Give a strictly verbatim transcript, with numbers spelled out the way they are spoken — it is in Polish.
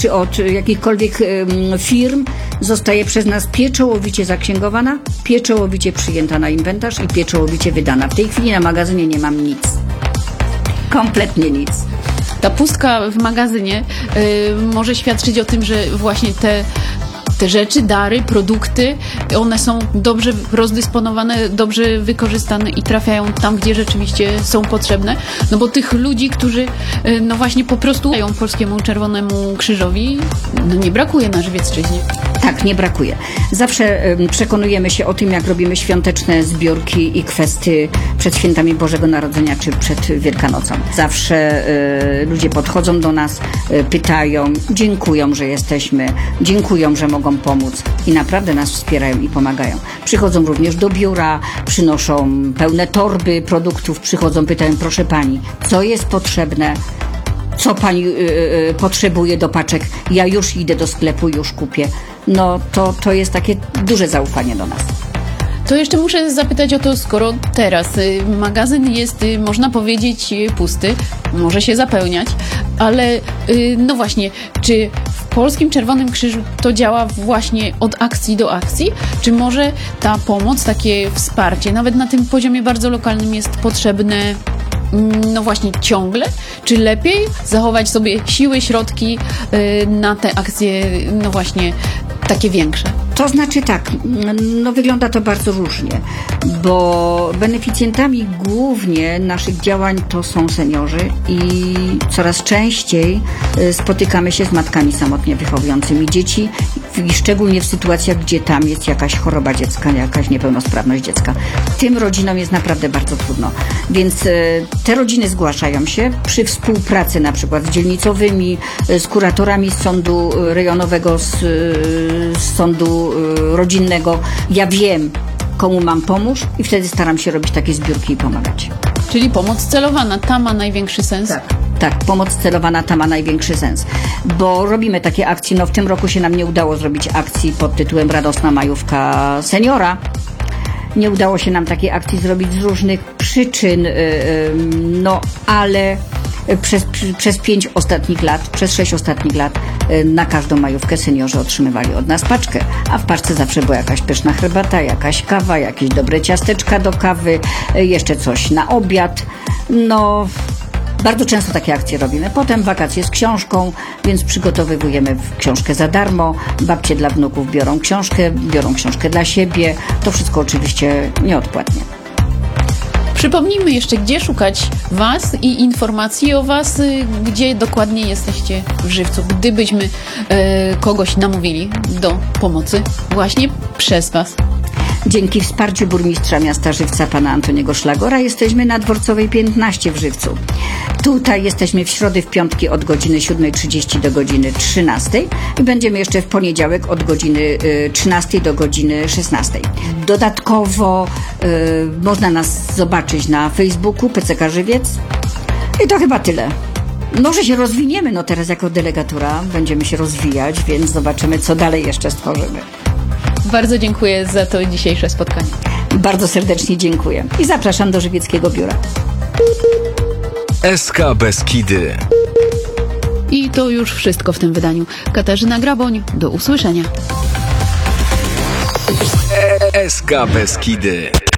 czy od jakichkolwiek firm zostaje przez nas pieczołowicie zaksięgowana, pieczołowicie przyjęta na inwentarz i pieczołowicie wydana. W tej chwili na magazynie nie mam nic. Kompletnie nic. Ta pustka w magazynie y, może świadczyć o tym, że właśnie te Te rzeczy, dary, produkty, one są dobrze rozdysponowane, dobrze wykorzystane i trafiają tam, gdzie rzeczywiście są potrzebne. No bo tych ludzi, którzy no właśnie po prostu dają Polskiemu Czerwonemu Krzyżowi, no nie brakuje na Żywiecczyźnie. Tak, nie brakuje. Zawsze przekonujemy się o tym, jak robimy świąteczne zbiórki i kwestie przed świętami Bożego Narodzenia czy przed Wielkanocą. Zawsze y, ludzie podchodzą do nas, y, pytają, dziękują, że jesteśmy, dziękują, że mogą pomóc i naprawdę nas wspierają i pomagają. Przychodzą również do biura, przynoszą pełne torby produktów, przychodzą, pytają, proszę pani, co jest potrzebne, co pani y, y, potrzebuje do paczek, ja już idę do sklepu, już kupię. No to, to jest takie duże zaufanie do nas. To jeszcze muszę zapytać o to, skoro teraz y, magazyn jest, y, można powiedzieć, y, pusty, może się zapełniać, ale y, no właśnie, czy w Polskim Czerwonym Krzyżu to działa właśnie od akcji do akcji, czy może ta pomoc, takie wsparcie, nawet na tym poziomie bardzo lokalnym jest potrzebne no właśnie ciągle, czy lepiej zachować sobie siły, środki y, na te akcje, no właśnie takie większe? To znaczy tak, no wygląda to bardzo różnie, bo beneficjentami głównie naszych działań to są seniorzy i coraz częściej spotykamy się z matkami samotnie wychowującymi dzieci i szczególnie w sytuacjach, gdzie tam jest jakaś choroba dziecka, jakaś niepełnosprawność dziecka. Tym rodzinom jest naprawdę bardzo trudno, więc te rodziny zgłaszają się przy współpracy na przykład z dzielnicowymi, z kuratorami z sądu rejonowego, z, z sądu rodzinnego. Ja wiem, komu mam pomóc i wtedy staram się robić takie zbiórki i pomagać. Czyli pomoc celowana, ta ma największy sens? Tak. Tak, pomoc celowana ta ma największy sens, bo robimy takie akcje. No w tym roku się nam nie udało zrobić akcji pod tytułem Radosna Majówka Seniora. Nie udało się nam takiej akcji zrobić z różnych przyczyn, no ale przez, przez pięć ostatnich lat, przez sześć ostatnich lat na każdą majówkę seniorzy otrzymywali od nas paczkę, a w paczce zawsze była jakaś pyszna herbata, jakaś kawa, jakieś dobre ciasteczka do kawy, jeszcze coś na obiad. No, bardzo często takie akcje robimy. Potem wakacje z książką, więc przygotowujemy książkę za darmo. Babcie dla wnuków biorą książkę, biorą książkę dla siebie. To wszystko oczywiście nieodpłatnie. Przypomnijmy jeszcze, gdzie szukać Was i informacji o Was, gdzie dokładnie jesteście w Żywcu, gdybyśmy e, kogoś namówili do pomocy właśnie przez Was. Dzięki wsparciu burmistrza miasta Żywca, pana Antoniego Szlagora, jesteśmy na Dworcowej piętnaście w Żywcu. Tutaj jesteśmy w środy, w piątki od godziny siódmej trzydzieści do godziny trzynastej i będziemy jeszcze w poniedziałek od godziny trzynastej do godziny szesnastej. Dodatkowo y, można nas zobaczyć na Facebooku P C K Żywiec i to chyba tyle. Może się rozwiniemy, no teraz jako delegatura będziemy się rozwijać, więc zobaczymy, co dalej jeszcze stworzymy. Bardzo dziękuję za to dzisiejsze spotkanie. Bardzo serdecznie dziękuję i zapraszam do Żywieckiego Biura. S K Beskidy. I to już wszystko w tym wydaniu. Katarzyna Graboń, do usłyszenia. S K Beskidy.